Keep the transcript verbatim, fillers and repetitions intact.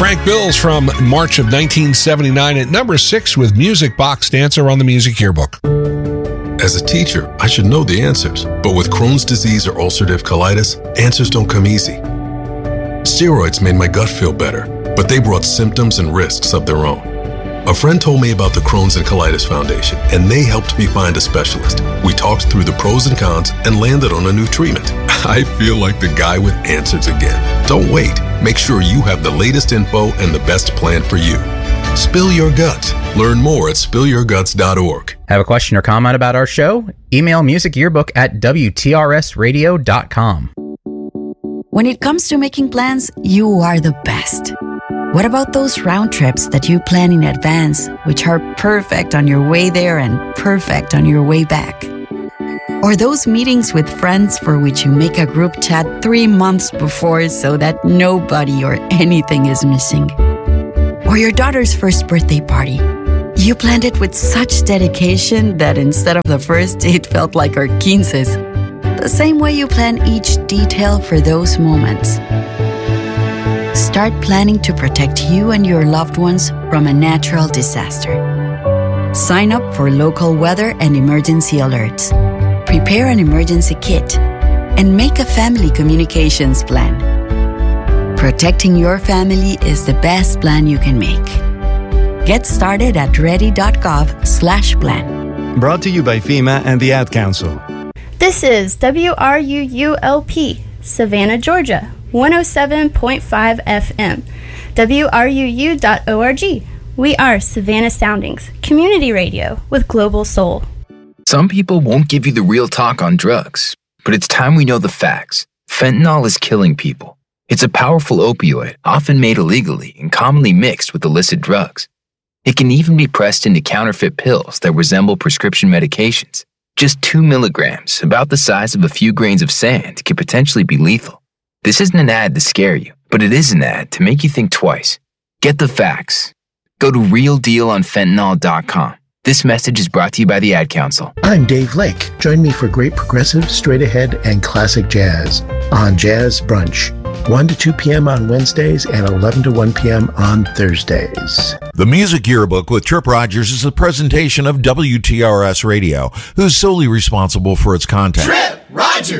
Frank Bills from March of nineteen seventy-nine at number six with Music Box Dancer on the Music Yearbook. As a teacher, I should know the answers, but with Crohn's disease or ulcerative colitis, answers don't come easy. Steroids made my gut feel better, but they brought symptoms and risks of their own. A friend told me about the Crohn's and Colitis Foundation, and they helped me find a specialist. We talked through the pros and cons and landed on a new treatment. I feel like the guy with answers again. Don't wait. Make sure you have the latest info and the best plan for you. Spill your guts. Learn more at spill your guts dot org. Have a question or comment about our show? Email Music Yearbook at W T R S radio dot com. When it comes to making plans, you are the best. What about those round trips that you plan in advance, which are perfect on your way there and perfect on your way back? Or those meetings with friends for which you make a group chat three months before so that nobody or anything is missing? Or your daughter's first birthday party. You planned it with such dedication that instead of the first, it felt like our quinces. The same way you plan each detail for those moments. Start planning to protect you and your loved ones from a natural disaster. Sign up for local weather and emergency alerts. Prepare an emergency kit and make a family communications plan. Protecting your family is the best plan you can make. Get started at ready.gov slash plan. Brought to you by FEMA and the Ad Council. This is W R U U L P, Savannah, Georgia, one oh seven point five F M, W R U U dot org. We are Savannah Soundings, community radio with global soul. Some people won't give you the real talk on drugs, but it's time we know the facts. Fentanyl is killing people. It's a powerful opioid, often made illegally and commonly mixed with illicit drugs. It can even be pressed into counterfeit pills that resemble prescription medications. Just two milligrams, about the size of a few grains of sand, can potentially be lethal. This isn't an ad to scare you, but it is an ad to make you think twice. Get the facts. Go to real deal on fentanyl dot com. This message is brought to you by the Ad Council. I'm Dave Lake. Join me for great progressive, straight ahead, and classic jazz on Jazz Brunch, one to two p.m. on Wednesdays and eleven to one p.m. on Thursdays. The Music Yearbook with Trip Rogers is a presentation of W T R S Radio, who's solely responsible for its content. Trip Rogers!